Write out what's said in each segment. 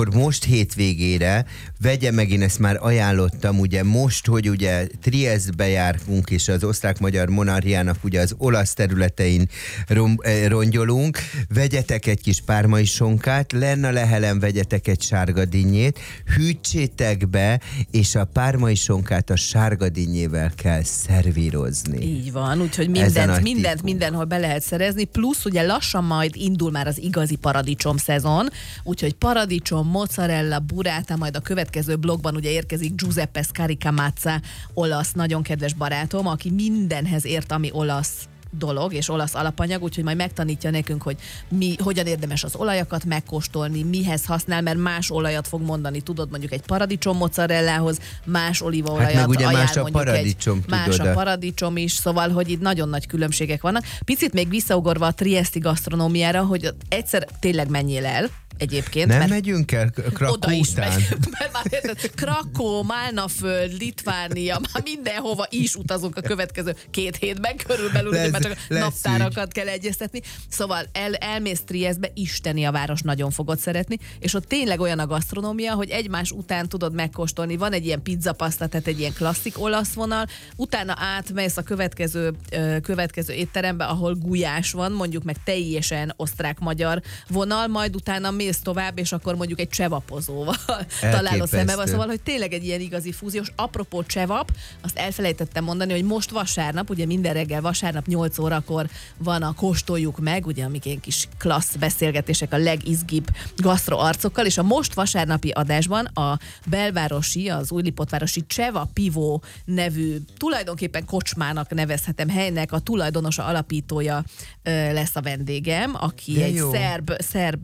akkor most hétvégére vegye meg, én ezt már ajánlottam, ugye most, hogy ugye Triesztbe járunk, és az osztrák-magyar monarchiának ugye az olasz területein rongyolunk, vegyetek egy kis pármai sonkát, lenne lehelen vegyetek egy sárga dinnyét, hűtsétek be, és a pármai sonkát a sárga dinnyével kell szervírozni. Így van, úgyhogy mindenhol be lehet szerezni, plusz ugye lassan majd indul már az igazi paradicsom szezon, úgyhogy paradicsom, mozzarella, burrata, majd a következő blogban ugye érkezik Giuseppe Scaricamazza, olasz, nagyon kedves barátom, aki mindenhez ért, ami olasz dolog és olasz alapanyag, úgyhogy majd megtanítja nekünk, hogy hogyan érdemes az olajakat megkóstolni, mihez használ, mert más olajat fog mondani, tudod, mondjuk egy paradicsom mozzarellához, más olívaolajat meg ugye ajánl, más a paradicsom, más a paradicsom is, szóval, hogy itt nagyon nagy különbségek vannak. Picit még visszaugorva a trieszti gasztronómiára, hogy egyszer tényleg menjél el, egyébként. Nem megyünk el Krakó után? Mert már érted, Krakó, Málnaföld, Litvánia, már mindenhova is utazunk a következő 2 hétben körülbelül, mert csak naptárakat kell egyeztetni. Szóval elmész Triesztbe, isteni a város, nagyon fogod szeretni, és ott tényleg olyan a gasztronómia, hogy egymás után tudod megkóstolni. Van egy ilyen pizzapaszta, tehát egy ilyen klasszik olasz vonal, utána átmész a következő étterembe, ahol gulyás van, mondjuk meg teljesen osztrák-magyar vonal, majd utána mész tovább, és akkor mondjuk egy csevapozóval találod szembe. Szóval, hogy tényleg egy ilyen igazi fúziós. Apropó csevap, azt elfelejtettem mondani, hogy most vasárnap, ugye minden reggel vasárnap 8 órakor van a Kóstoljuk meg, ugye amik ilyen kis klassz beszélgetések a legizgibb gasztroarcokkal, és a most vasárnapi adásban a belvárosi, az újlipótvárosi Cseva Pivó nevű, tulajdonképpen kocsmának nevezhetem helynek, a tulajdonosa, alapítója lesz a vendégem, aki de egy jó. szerb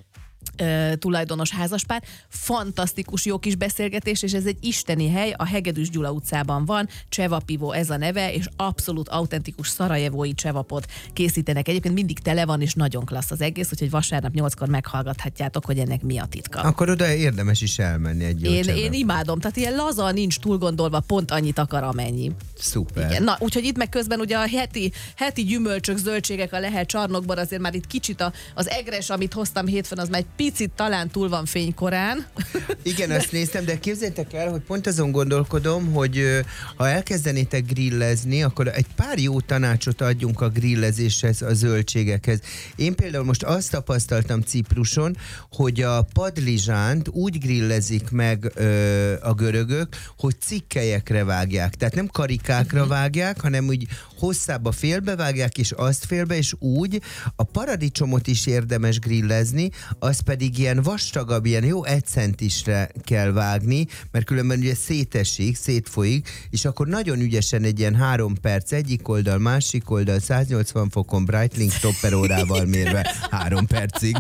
tulajdonos házaspár. Fantasztikus jó kis beszélgetés, és ez egy isteni hely, a Hegedűs Gyula utcában van, Cseva Pivó ez a neve, és abszolút autentikus szarajevói csevapot készítenek. Egyébként mindig tele van, és nagyon klassz az egész, úgyhogy vasárnap 8-kor meghallgathatjátok, hogy ennek mi a titka. Akkor oda érdemes is elmenni egy jó Én imádom, tehát ilyen laza, nincs túl gondolva, pont annyit akar, amennyi. Szuper. Igen. Na, úgyhogy itt meg közben ugye a heti gyümölcsök, zöldségek a Lehel csarnokban, azért már itt kicsit az egres, amit hoztam hétfőn, az már egy picit talán túl van fénykorán. Igen, azt néztem, de képzeljétek el, hogy pont azon gondolkodom, hogy ha elkezdenétek grillezni, akkor egy pár jó tanácsot adjunk a grillezéshez, a zöldségekhez. Én például most azt tapasztaltam Cipruson, hogy a padlizsánt úgy grillezik meg a görögök, hogy cikkelyekre vágják. Tehát nem karikákra vágják, hanem úgy hosszába félbevágják, és azt félbe, és úgy a paradicsomot is érdemes grillezni, az pedig ilyen vastagabb, ilyen jó 1 centisre kell vágni, mert különben ugye szétfolyik, és akkor nagyon ügyesen egy ilyen 3 perc egyik oldal, másik oldal, 180 fokon Breitling stopper órával mérve 3 percig.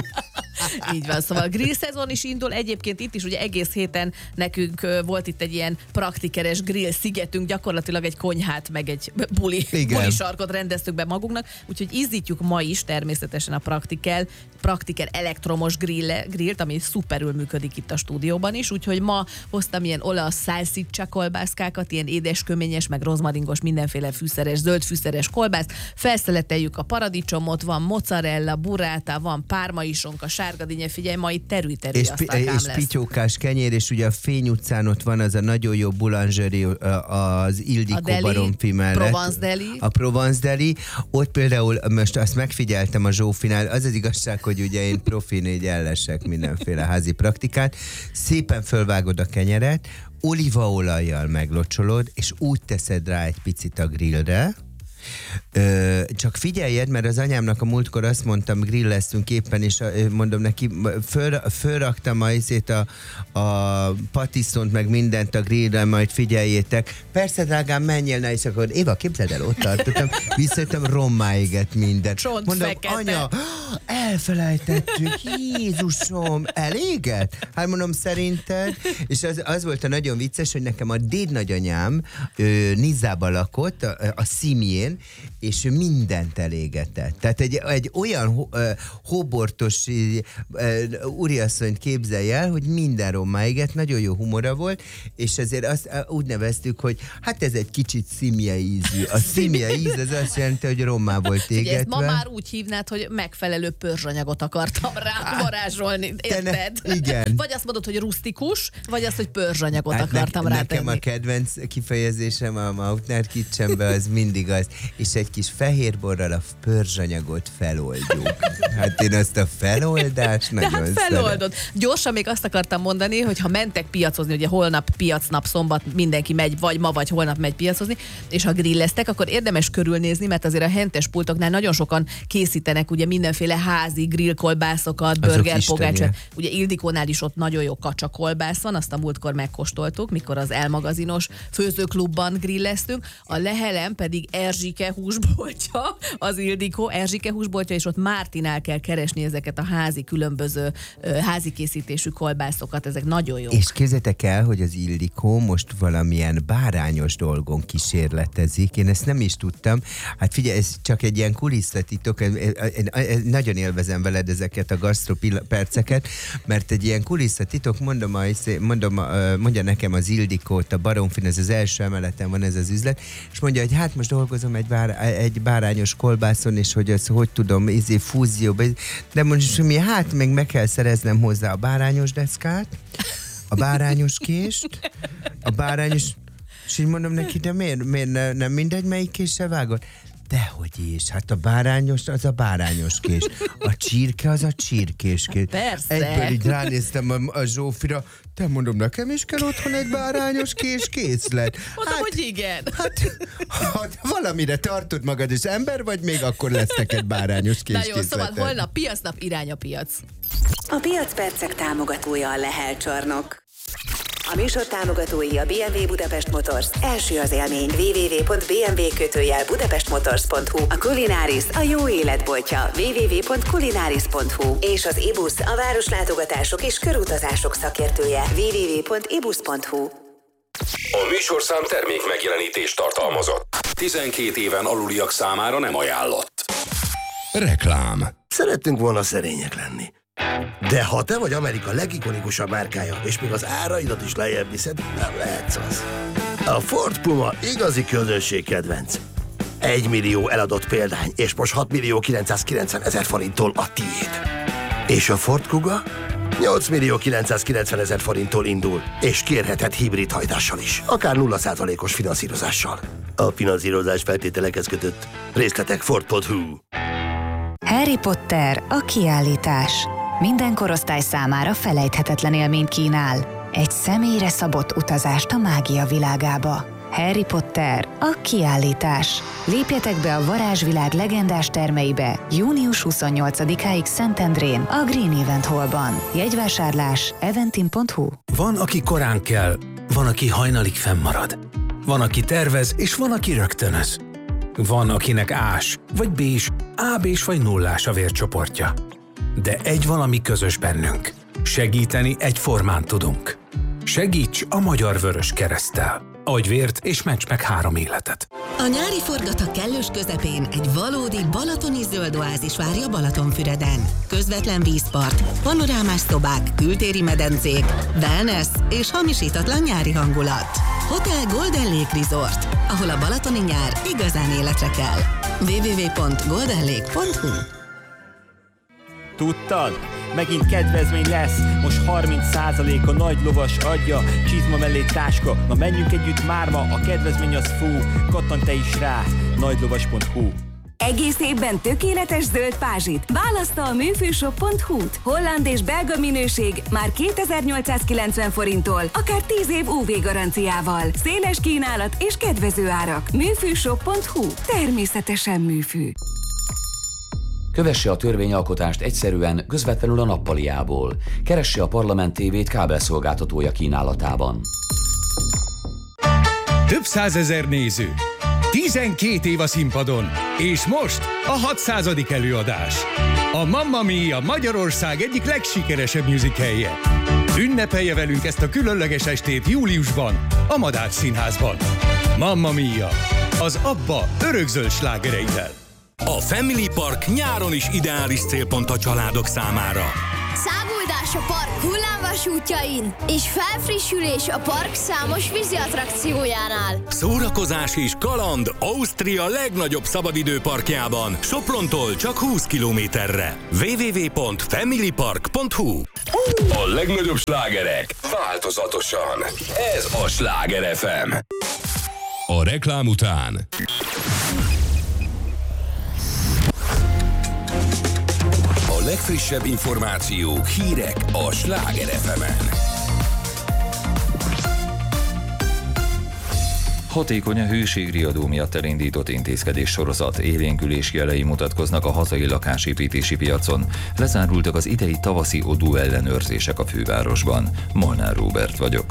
Így van, szóval a grill szezon is indul, egyébként itt is ugye egész héten nekünk volt itt egy ilyen praktikeres grill szigetünk, gyakorlatilag egy konyhát, meg egy buli sarkot rendeztük be magunknak, úgyhogy izzítjuk ma is természetesen a praktiker elektromos grillt, ami szuperül működik itt a stúdióban is, úgyhogy ma hoztam ilyen olasz salsiccia kolbászkákat, ilyen édesköményes, meg rozmaringos, mindenféle fűszeres, zöld fűszeres kolbászt, felszeleteljük a paradicsomot, van mozzarella, burrata, van pármai sonka, sárga dinnye, figyelj, ma itt terű és pityókás kenyér, és ugye a Fény utcán ott van az a nagyon jó boulangerie az Ildikó Baromfi mellett. A Provence Deli. Ott például, most azt megfigyeltem a Zsófinál, az igazság, hogy ugye én profin így ellesek mindenféle házi praktikát. Szépen fölvágod a kenyeret, olívaolajjal meglocsolod, és úgy teszed rá egy picit a grillre. Csak figyeljed, mert az anyámnak a múltkor azt mondtam, grilleztünk éppen, és mondom neki, fölraktam a patisztont, meg mindent a grillre, majd figyeljétek. Persze, drágám, menjél, na, és akkor Éva, képzeld el, ott tartottam, visszajöttem, rommá égett mindent. Mondom, anya, elfelejtettük, Jézusom, elégett? Hát mondom, szerinted? És az volt a nagyon vicces, hogy nekem a dédnagyanyám Nizzába lakott, a Szimjén, van, és ő mindent elégetett. Tehát egy olyan hóbortos úriasszonyt képzelj el, hogy minden rommá égett, nagyon jó humora volt, és ezért azt úgy neveztük, hogy hát ez egy kicsit szimje ízű. A szimje íz az azt jelenti, hogy rommá volt égetve. Ezt ma már úgy hívnád, hogy megfelelő pörzsanyagot akartam rá varázsolni, érted? Igen. Vagy azt mondod, hogy rustikus, vagy azt, hogy pörzsanyagot akartam rátenni. Nekem a kedvenc kifejezésem a Mautner Kitchenbe az mindig az, és egy kis fehérborral a pörzsanyagot feloldjuk. Hát én azt a feloldást nagyon szeretem. De hát feloldod. Gyorsan még azt akartam mondani, hogy ha mentek piacozni, ugye holnap piacnap, szombat mindenki megy, vagy ma, vagy holnap megy piacozni, és ha grilleztek, akkor érdemes körülnézni, mert azért a hentes pultoknál nagyon sokan készítenek ugye mindenféle házi grillkolbászokat, burgerpogácsát. Ugye Ildikónál is ott nagyon jó kacsakolbász van, azt a múltkor megkóstoltuk, mikor az Elmagazinos főzőklubban grilleztünk. A Lehelen pedig Erzsike húsboltja, az Ildikó Erzsike húsboltja, és ott Mártinál kell keresni ezeket a házi különböző házi készítésű kolbászokat, ezek nagyon jó. És képzeljétek el, hogy az Ildikó most valamilyen bárányos dolgon kísérletezik. Én ezt nem is tudtam. Hát figyelj, ez csak egy ilyen kulisszatitok, nagyon élvezem veled ezeket a gasztroperceket, mert egy ilyen kulisszatitok, mondja nekem az Ildikót, a Baromfin, ez az első emeleten van ez az üzlet, és mondja, hogy hát most dolgozom egy bárányos kolbászon, és hogy ezt hogy tudom, fúzióba, de most mi, hát még meg kell szereznem hozzá a bárányos deszkát, a bárányos kést, a bárányos, és így mondom neki, de miért nem mindegy, melyik késsel vágod? Dehogy is, hát a bárányos az a bárányos kés, a csirke az a csirkés kés. Persze. Egyből így ránéztem a Zsófira, te mondom, nekem is kell otthon egy bárányos kés készlet. Mondom, hogy igen. Hát valamire tartod magad, és ember vagy, még akkor lesz neked bárányos kés készlet. Na jó, szóval holnap piacnap, irány a piac. A Piacpercek támogatója a Lehel csarnok. A műsor támogatói a BMW Budapest Motors. Első az élmény. www.bmw-budapestmotors.hu. A Culináris a jó életboltja. www.culináris.hu. És az IBUS a városlátogatások és körutazások szakértője. www.ibus.hu. A műsorszám termék megjelenítést tartalmazott. 12 éven aluliak számára nem ajánlott. Reklám. Szerettünk volna szerények lenni. De ha te vagy Amerika legikonikusabb márkája, és még az áraidat is lejjebb viszed, nem lehetsz az. A Ford Puma igazi közönségkedvenc. 1 millió eladott példány, és most 6 millió 990 000 forinttól a tiéd. És a Ford Kuga 8 millió 990 000 forinttól indul, és kérheted hibrid hajtással is, akár 0%-os finanszírozással. A finanszírozás feltételekhez kötött. Részletek Ford.hu. Harry Potter, a kiállítás. Minden korosztály számára felejthetetlen élményt kínál. Egy személyre szabott utazást a mágia világába. Harry Potter, a kiállítás. Lépjetek be a varázsvilág legendás termeibe június 28-áig Szentendrén, a Green Event Hallban. Jegyvásárlás eventim.hu. Van, aki korán kell, van, aki hajnalig fennmarad. Van, aki tervez, és van, aki rögtönöz. Van, akinek ás, vagy bés, AB-s vagy nullás a vércsoportja. De egy valami közös bennünk. Segíteni egyformán tudunk. Segíts a Magyar Vöröskereszttel. Adj vért és ments meg 3 életet. A nyári forgat kellős közepén egy valódi balatoni zöld oázis várja Balatonfüreden. Közvetlen vízpart, panorámás szobák, kültéri medencék, wellness és hamisítatlan nyári hangulat. Hotel Golden Lake Resort, ahol a balatoni nyár igazán életre kell. www.goldenlake.hu. Tudtad? Megint kedvezmény lesz, most 30% a nagy lovas adja, csizma mellé táska, na menjünk együtt márma, a kedvezmény az fú, kattanj te is rá, nagylovas.hu. Egész évben tökéletes zöld pázsit. Választa a műfűshop.hu-t. Holland és belga minőség már 2890 forinttól, akár 10 év UV garanciával. Széles kínálat és kedvező árak. Műfűshop.hu. Természetesen műfű. Kövesse a törvényalkotást egyszerűen, közvetlenül a nappaliából. Keresse a Parlament TV-t kábelszolgáltatója kínálatában. Több 100 000 néző, 12 év a színpadon, és most a 600. előadás. A Mamma Mia Magyarország egyik legsikeresebb musicalje. Ünnepelje velünk ezt a különleges estét júliusban, a Madách Színházban. Mamma Mia! az ABBA örökzöld slágereivel. A Family Park nyáron is ideális célpont a családok számára. Száguldás a park hullámvasútjain és felfrissülés a park számos vízi attrakciójánál. Szórakozás és kaland Ausztria legnagyobb szabadidőparkjában, Soprontól csak 20 kilométerre. www.familypark.hu. A legnagyobb slágerek változatosan. Ez a Sláger FM. A reklám után a legfrissebb információk, hírek a Sláger FM-en. Hatékony a hőségriadó miatt elindított intézkedés sorozat, élénkülés jelei mutatkoznak a hazai lakásépítési piacon. Lezárultak az idei tavaszi odú ellenőrzések a fővárosban. Molnár Róbert vagyok.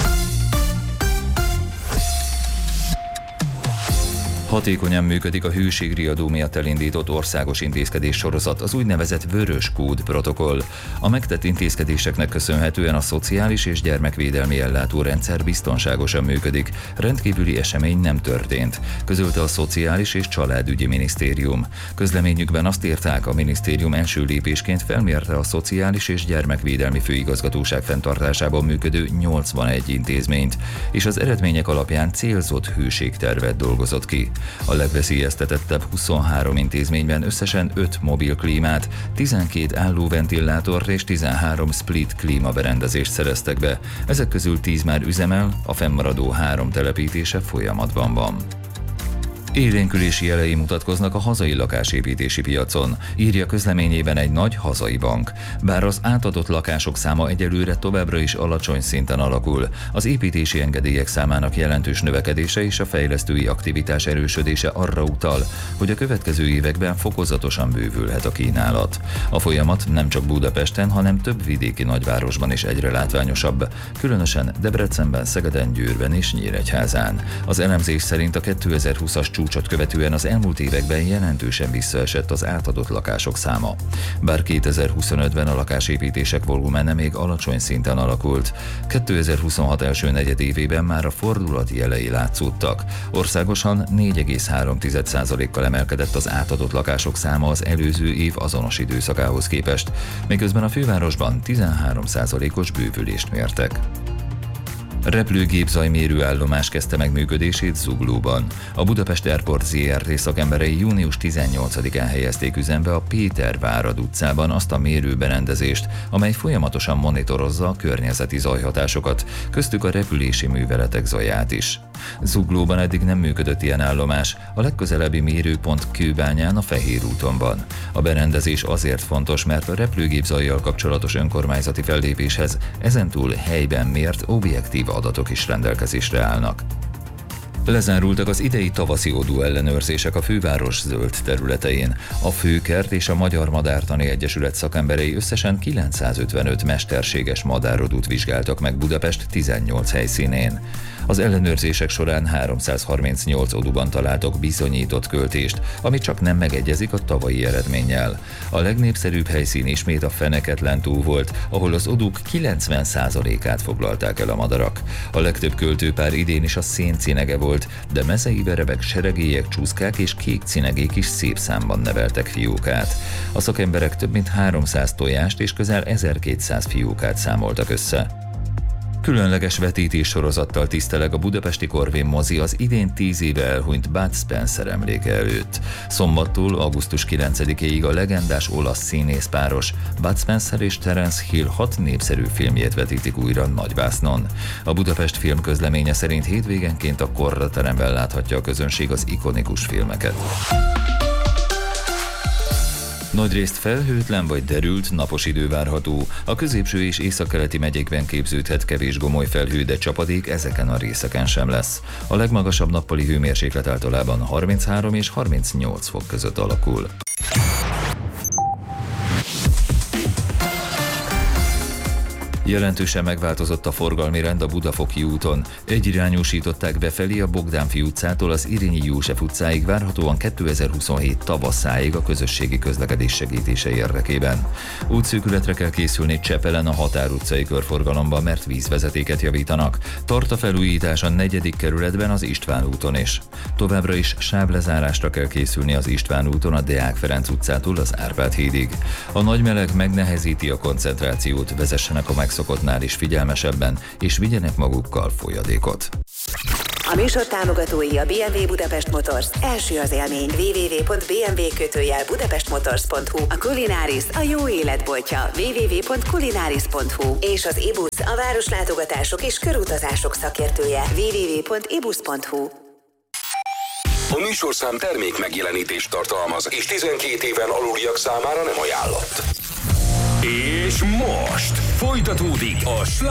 Hatékonyan működik a hőségriadó miatt elindított országos intézkedés sorozat, az úgynevezett Vörös Kód protokoll. A megtett intézkedéseknek köszönhetően a szociális és gyermekvédelmi ellátórendszer biztonságosan működik. Rendkívüli esemény nem történt, közölte a Szociális és Családügyi Minisztérium. Közleményükben azt írták, a minisztérium első lépésként felmérte a Szociális és Gyermekvédelmi Főigazgatóság fenntartásában működő 81 intézményt, és az eredmények alapján célzott hőségtervet dolgozott ki. A legveszélyeztetettebb 23 intézményben összesen 5 mobil klímát, 12 állóventilátort és 13 split klímaberendezést szereztek be. Ezek közül 10 már üzemel, a fennmaradó 3 telepítése folyamatban van. Élénkülési jelei mutatkoznak a hazai lakásépítési piacon, írja közleményében egy nagy hazai bank. Bár az átadott lakások száma egyelőre továbbra is alacsony szinten alakul, az építési engedélyek számának jelentős növekedése és a fejlesztői aktivitás erősödése arra utal, hogy a következő években fokozatosan bővülhet a kínálat. A folyamat nem csak Budapesten, hanem több vidéki nagyvárosban is egyre látványosabb, különösen Debrecenben, Szegeden, Győrben és Nyíregyházán. Az elemzés szerint a 2020-as csúcsot követően az elmúlt években jelentősen visszaesett az átadott lakások száma. Bár 2025-ben a lakásépítések volumene még alacsony szinten alakult, 2026 első negyedévében már a fordulat jelei látszódtak. Országosan 4,3%-kal emelkedett az átadott lakások száma az előző év azonos időszakához képest, miközben a fővárosban 13%-os bővülést mértek. Repülőgép zajmérő állomás kezdte meg működését Zuglóban. A Budapest Airport Zrt. Szakemberei június 18-án helyezték üzembe a Péter-Várad utcában azt a mérőberendezést, amely folyamatosan monitorozza a környezeti zajhatásokat, köztük a repülési műveletek zaját is. Zuglóban eddig nem működött ilyen állomás, a legközelebbi mérőpont Kőbányán a Fehér úton van. A berendezés azért fontos, mert a repülőgép zajjal kapcsolatos önkormányzati fellépéshez ezentúl helyben mért objektív adatok is rendelkezésre állnak. Lezárultak az idei tavaszi odú ellenőrzések a főváros zöld területein. A Főkert és a Magyar Madártani Egyesület szakemberei összesen 955 mesterséges madárodút vizsgáltak meg Budapest 18 helyszínén. Az ellenőrzések során 338 odúban találtak bizonyított költést, ami csak nem megegyezik a tavalyi eredménnyel. A legnépszerűbb helyszín ismét a Feneketlen-tó volt, ahol az odúk 90%-át foglalták el a madarak. A legtöbb költőpár idén is a széncinege volt, de mezei verebek, seregélyek, csúszkák és kék cinegék is szép számban neveltek fiókát. A szakemberek több mint 300 tojást és közel 1200 fiókát számoltak össze. Különleges vetítés sorozattal tiszteleg a budapesti Corvin mozi az idén 10 éve elhunyt Bud Spencer emléke előtt. Szombattól augusztus 9-ig a legendás olasz színészpáros Bud Spencer és Terence Hill 6 népszerű filmjét vetítik újra nagyvásznon. A Budapest film közleménye szerint hétvégenként a Korra teremben láthatja a közönség az ikonikus filmeket. Nagyrészt felhőtlen vagy derült, napos idő várható. A középső és északkeleti megyékben képződhet kevés gomoly felhő, de csapadék ezeken a részeken sem lesz. A legmagasabb nappali hőmérséklet általában 33 és 38 fok között alakul. Jelentősen megváltozott a forgalmi rend a Budafoki úton. Egyirányúsították befelé a Bogdánfi utcától az Irényi József utcáig, várhatóan 2027 tavaszáig a közösségi közlekedés segítése érdekében. Útszűkületre kell készülni Csepelen a Határ utcai körforgalomban, mert vízvezetéket javítanak. Tart a felújítás a 4. kerületben az István úton is. Továbbra is sávlezárásra kell készülni az István úton a Deák Ferenc utcától az Árpád hídig. A nagy meleg megnehezíti a koncentrációt, vezessenek a megszokottnál is figyelmesebben, és vigyenek magukkal folyadékot. A műsor támogatói a BMW Budapest Motors. Első az élmény. www.bmw-budapestmotors.hu. A Culinarius, a jó életboltja. www.culinaris.hu. És az IBUS, a városlátogatások és körutazások szakértője. www.ibus.hu. A műsorszám termék megjelenítést tartalmaz, és 12 éven aluliak számára nem ajánlott. És most folytatódik a